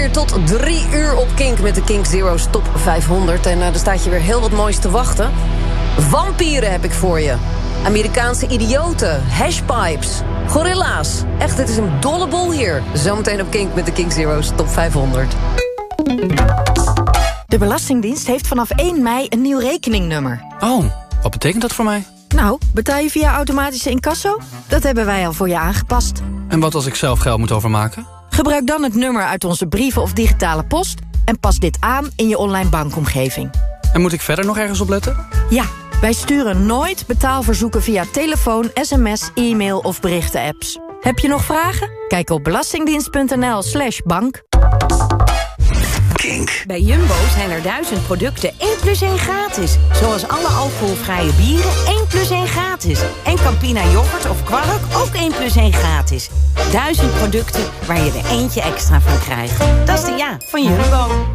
hier tot 3 uur op Kink met de Kink Zero's Top 500. En er staat je weer heel wat moois te wachten. Vampieren heb ik voor je. Amerikaanse idioten, hashpipes, gorilla's. Echt, dit is een dolle bol hier. Zometeen op Kink met de Kink Zero's Top 500. De Belastingdienst heeft vanaf 1 mei een nieuw rekeningnummer. Oh, wat betekent dat voor mij? Nou, betaal je via automatische incasso? Dat hebben wij al voor je aangepast. En wat als ik zelf geld moet overmaken? Gebruik dan het nummer uit onze brieven of digitale post en pas dit aan in je online bankomgeving. En moet ik verder nog ergens op letten? Ja, wij sturen nooit betaalverzoeken via telefoon, sms, e-mail of berichtenapps. Heb je nog vragen? Kijk op belastingdienst.nl/bank. Kink. Bij Jumbo zijn er 1000 producten 1+1 gratis. Zoals alle alcoholvrije bieren 1+1 gratis. En Campina yoghurt of kwark ook 1+1 gratis. 1000 producten waar je er eentje extra van krijgt. Dat is de van Jumbo.